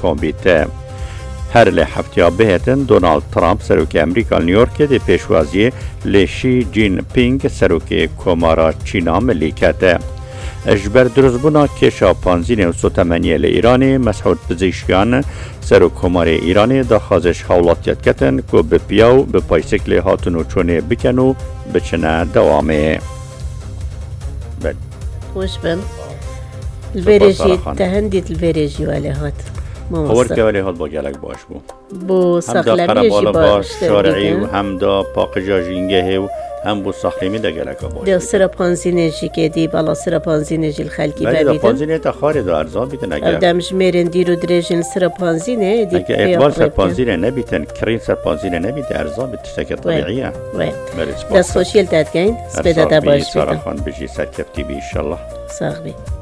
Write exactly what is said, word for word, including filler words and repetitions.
کامبیته. هر لی هفته بهتن دونالد ترامپ سروک امریکا نیویورک دی پیشوازی لشی جین پینگ سروک کمارا چینا ملیکته. اجبر درزبونا کشا پانزین و ستمنیه ایرانی مسعود پزشکیان سروک کمار ایرانی دا خازش حولاتیت کتن که به پیاو به پایسکل هاتونو چونه بکنو بچنه دوامه. بل. خوش بن. الویرجی تهندیت الویرجی ولی هات. خبر که ولی هات با گلک باش بو. بو ساخلمیشی باش. شارعی و هم دا پاقجاجینگه و هم بو ساخلمی دا گلک باش. دا سر پانزینجی که دی بالا سر پانزینجی الخلکی ببیدن. ولی دا پانزینه تا خاری دا ارزا بیتن اگر. دمش میرن دیرو درجن سر پانزینه دی. اگر اقبال سر پانزینه نبیتن کرین سر پانزینه نبیتن ارزا بیتشتک طبیعیه. وی. دست خوشیل دادگین. سپیده دا باش بیتن. سارا خان بجی سرکفتی بی انشالله. ساخ بی.